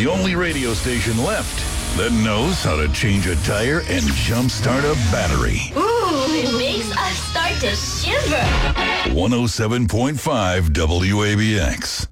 The only radio station left that knows how to change a tire and jumpstart a battery. Ooh, it makes us start to shiver. 107.5 WABX.